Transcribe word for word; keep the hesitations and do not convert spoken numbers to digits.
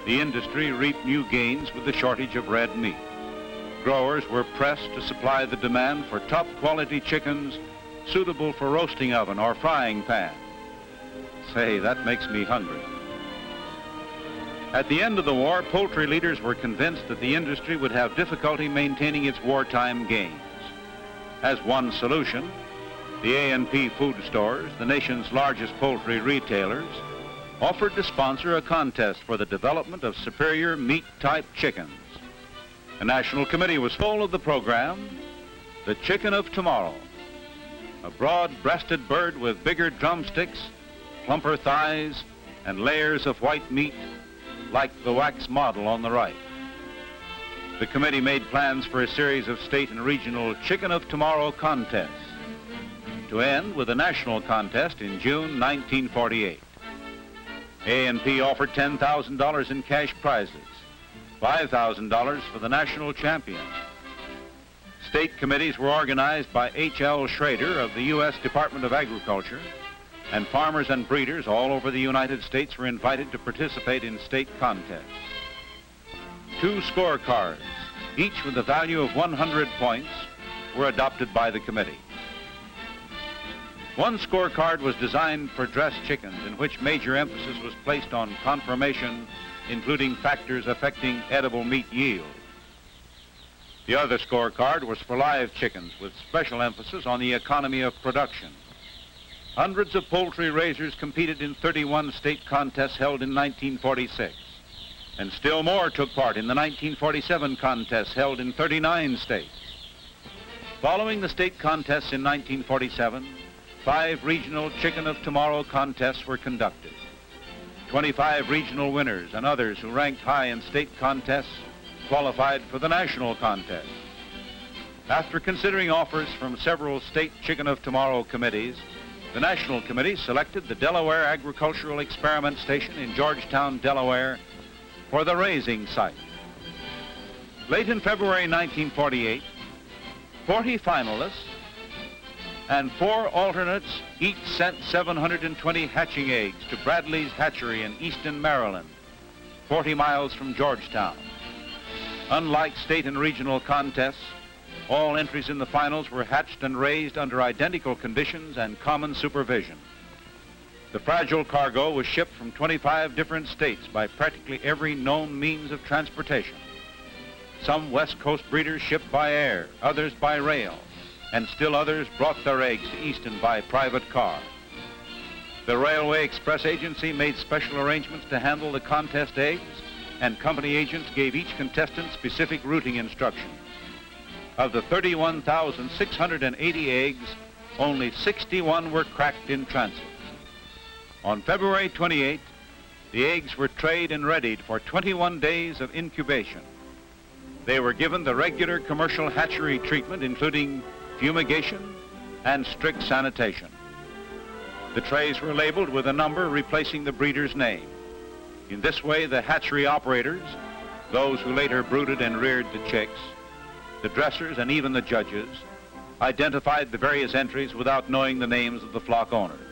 the industry reaped new gains with the shortage of red meat. Growers were pressed to supply the demand for top quality chickens suitable for roasting oven or frying pan. Say, that makes me hungry. At the end of the war, poultry leaders were convinced that the industry would have difficulty maintaining its wartime gains. As one solution, the A and P food stores, the nation's largest poultry retailers, offered to sponsor a contest for the development of superior meat-type chickens. A national committee was full of the program, The Chicken of Tomorrow, a broad-breasted bird with bigger drumsticks, plumper thighs, and layers of white meat like the wax model on the right. The committee made plans for a series of state and regional Chicken of Tomorrow contests to end with a national contest in June nineteen forty-eight. A and P offered ten thousand dollars in cash prizes, five thousand dollars for the national champion. State committees were organized by H L Schrader of the U S Department of Agriculture, and farmers and breeders all over the United States were invited to participate in state contests. Two scorecards, each with a value of one hundred points, were adopted by the committee. One scorecard was designed for dressed chickens, in which major emphasis was placed on conformation, including factors affecting edible meat yield. The other scorecard was for live chickens, with special emphasis on the economy of production. Hundreds of poultry raisers competed in thirty-one state contests held in nineteen forty-six, and still more took part in the nineteen forty-seven contests held in thirty-nine states. Following the state contests in nineteen forty-seven, five regional Chicken of Tomorrow contests were conducted. twenty-five regional winners and others who ranked high in state contests qualified for the national contest. After considering offers from several state Chicken of Tomorrow committees, the National Committee selected the Delaware Agricultural Experiment Station in Georgetown, Delaware, for the raising site. Late in February nineteen forty-eight, forty finalists and four alternates each sent seven hundred twenty hatching eggs to Bradley's Hatchery in Easton, Maryland, forty miles from Georgetown. Unlike state and regional contests, all entries in the finals were hatched and raised under identical conditions and common supervision. The fragile cargo was shipped from twenty-five different states by practically every known means of transportation. Some West Coast breeders shipped by air, others by rail, and still others brought their eggs to Easton by private car. The Railway Express Agency made special arrangements to handle the contest eggs, and company agents gave each contestant specific routing instructions. Of the thirty-one thousand six hundred eighty eggs, only sixty-one were cracked in transit. On February twenty-eighth, the eggs were trayed and readied for twenty-one days of incubation. They were given the regular commercial hatchery treatment, including fumigation and strict sanitation. The trays were labeled with a number replacing the breeder's name. In this way, the hatchery operators, those who later brooded and reared the chicks, the dressers, and even the judges, identified the various entries without knowing the names of the flock owners.